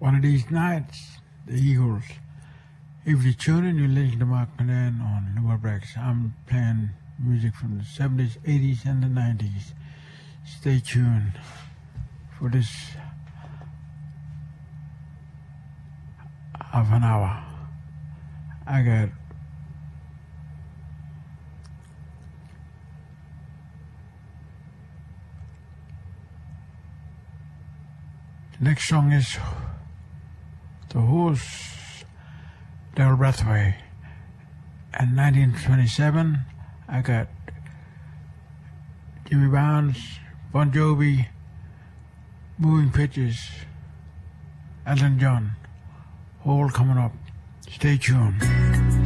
One of these nights, the Eagles. If you tune in, you listen to Mark Medan on New Breaks. I'm playing music from the 70s, 80s, and the 90s. Stay tuned for this half an hour. I got the next song is The Who's, Daryl Brathwaite. In 1927, I got Jimmy Barnes, Bon Jovi, Moving Pictures, Elton John, all coming up. Stay tuned.